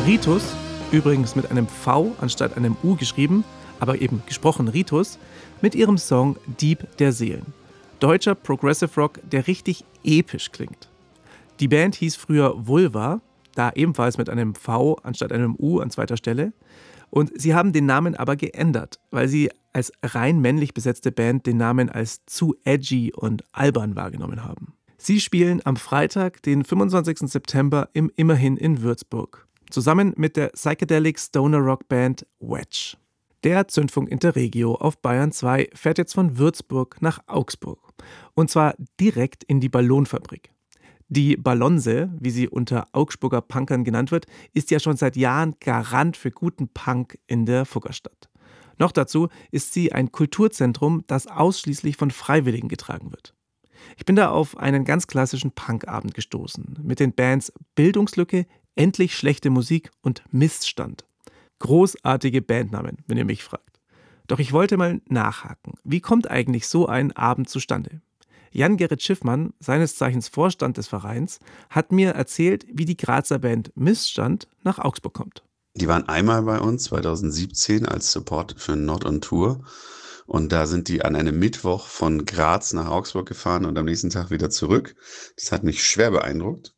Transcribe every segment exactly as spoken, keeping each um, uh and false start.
Ritus, übrigens mit einem V anstatt einem U geschrieben, aber eben gesprochen Ritus, mit ihrem Song Dieb der Seelen. Deutscher Progressive Rock, der richtig episch klingt. Die Band hieß früher Vulva, da ebenfalls mit einem V anstatt einem U an zweiter Stelle. Und sie haben den Namen aber geändert, weil sie als rein männlich besetzte Band den Namen als zu edgy und albern wahrgenommen haben. Sie spielen am Freitag, den fünfundzwanzigsten September im Immerhin in Würzburg, zusammen mit der Psychedelic Stoner Rock Band Wedge. Der Zündfunk Interregio auf Bayern zwei fährt jetzt von Würzburg nach Augsburg. Und zwar direkt in die Ballonfabrik. Die Ballonse, wie sie unter Augsburger Punkern genannt wird, ist ja schon seit Jahren Garant für guten Punk in der Fuggerstadt. Noch dazu ist sie ein Kulturzentrum, das ausschließlich von Freiwilligen getragen wird. Ich bin da auf einen ganz klassischen Punkabend gestoßen, mit den Bands Bildungslücke, Endlich schlechte Musik und Missstand. Großartige Bandnamen, wenn ihr mich fragt. Doch ich wollte mal nachhaken, wie kommt eigentlich so ein Abend zustande? Jan-Gerrit Schiffmann, seines Zeichens Vorstand des Vereins, hat mir erzählt, wie die Grazer Band Missstand nach Augsburg kommt. Die waren einmal bei uns zweitausendsiebzehn als Support für Not on Tour. Und da sind die an einem Mittwoch von Graz nach Augsburg gefahren und am nächsten Tag wieder zurück. Das hat mich schwer beeindruckt.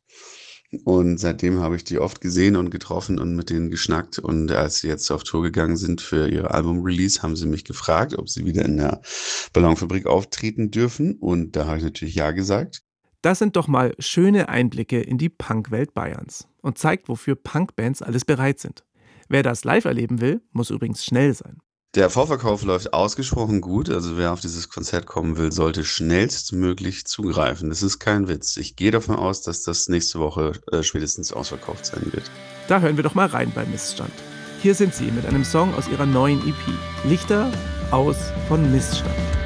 Und seitdem habe ich die oft gesehen und getroffen und mit denen geschnackt. Und als sie jetzt auf Tour gegangen sind für ihr Album-Release, haben sie mich gefragt, ob sie wieder in der Ballonfabrik auftreten dürfen. Und da habe ich natürlich ja gesagt. Das sind doch mal schöne Einblicke in die Punkwelt Bayerns und zeigt, wofür Punkbands alles bereit sind. Wer das live erleben will, muss übrigens schnell sein. Der Vorverkauf läuft ausgesprochen gut. Also wer auf dieses Konzert kommen will, sollte schnellstmöglich zugreifen. Das ist kein Witz. Ich gehe davon aus, dass das nächste Woche äh, spätestens ausverkauft sein wird. Da hören wir doch mal rein bei Missstand. Hier sind sie mit einem Song aus ihrer neuen E P. Lichter aus von Missstand.